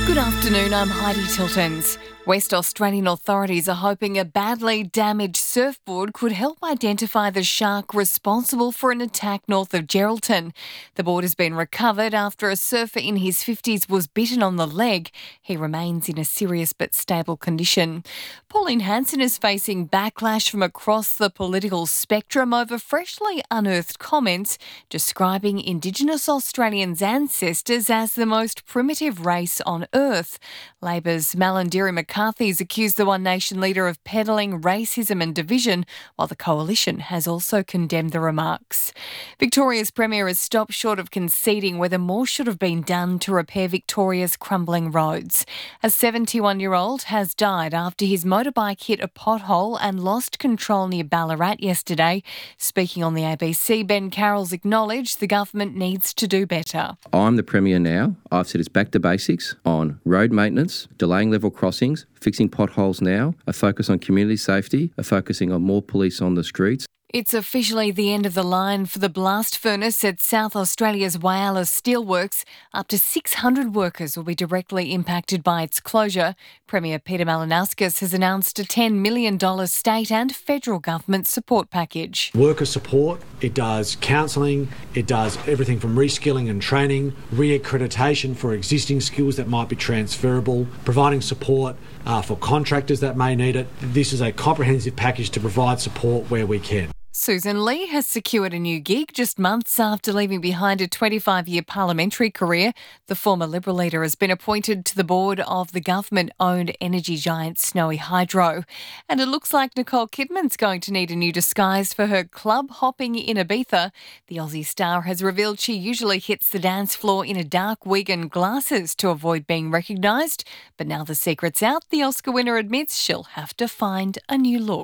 Good afternoon, I'm Heidi Tiltons. West Australian authorities are hoping a badly damaged surfboard could help identify the shark responsible for an attack north of Geraldton. The board has been recovered after a surfer in his 50s was bitten on the leg. He remains in a serious but stable condition. Pauline Hanson is facing backlash from across the political spectrum over freshly unearthed comments describing Indigenous Australians' ancestors as the most primitive race on Earth. Labor's Malarndirri McCarthy's accused the One Nation leader of peddling racism and division, while the Coalition has also condemned the remarks. Victoria's Premier has stopped short of conceding whether more should have been done to repair Victoria's crumbling roads. A 71-year-old has died after his motorbike hit a pothole and lost control near Ballarat yesterday. Speaking on the ABC, Ben Carroll's acknowledged the government needs to do better. I'm the Premier now. I've said it's back to basics on road maintenance, delaying level crossings, fixing potholes now, a focus on community safety, a focusing on more police on the streets. It's officially the end of the line for the blast furnace at South Australia's Whyalla Steelworks. Up to 600 workers will be directly impacted by its closure. Premier Peter Malinauskas has announced a $10 million state and federal government support package. Worker support, it does counselling, it does everything from reskilling and training, reaccreditation for existing skills that might be transferable, providing support for contractors that may need it. This is a comprehensive package to provide support where we can. Susan Lee has secured a new gig just months after leaving behind a 25-year parliamentary career. The former Liberal leader has been appointed to the board of the government-owned energy giant Snowy Hydro. And it looks like Nicole Kidman's going to need a new disguise for her club hopping in Ibiza. The Aussie star has revealed she usually hits the dance floor in a dark wig and glasses to avoid being recognised. But now the secret's out, the Oscar winner admits she'll have to find a new look.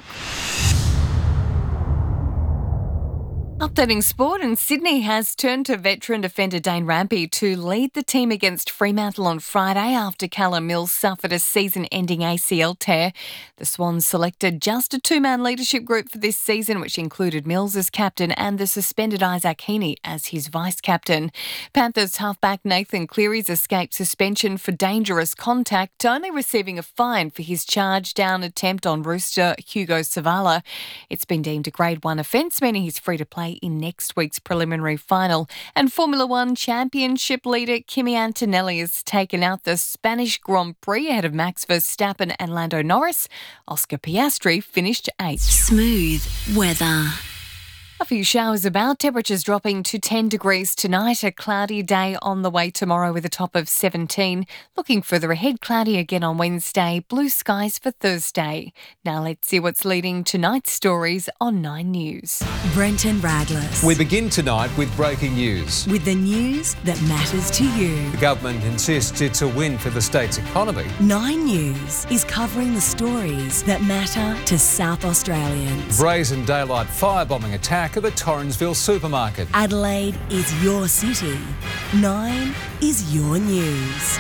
Updating sport, and Sydney has turned to veteran defender Dane Rampy to lead the team against Fremantle on Friday after Callum Mills suffered a season-ending ACL tear. The Swans selected just a two-man leadership group for this season, which included Mills as captain and the suspended Isaac Heaney as his vice-captain. Panthers halfback Nathan Cleary's escaped suspension for dangerous contact, only receiving a fine for his charge-down attempt on rooster Hugo Savala. It's been deemed a Grade 1 offence, meaning he's free to play in next week's preliminary final. And Formula One Championship leader Kimi Antonelli has taken out the Spanish Grand Prix ahead of Max Verstappen and Lando Norris. Oscar Piastri finished 8th. Smooth weather. A few showers about, temperatures dropping to 10 degrees tonight. A cloudy day on the way tomorrow with a top of 17. Looking further ahead, cloudy again on Wednesday, blue skies for Thursday. Now let's see what's leading tonight's stories on 9 News. Brenton Radless. We begin tonight with breaking news. With the news that matters to you. The government insists it's a win for the state's economy. 9 News is covering the stories that matter to South Australians. Brazen daylight firebombing attack of a Torrensville supermarket. Adelaide is your city. 9 is your news.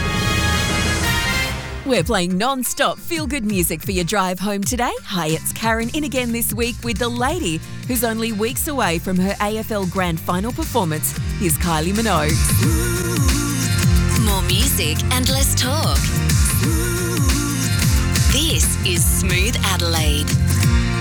We're playing non-stop feel-good music for your drive home today. Hi, it's Karen in again this week with the lady who's only weeks away from her AFL Grand Final performance. Here's Kylie Minogue. More music and less talk. This is Smooth Adelaide.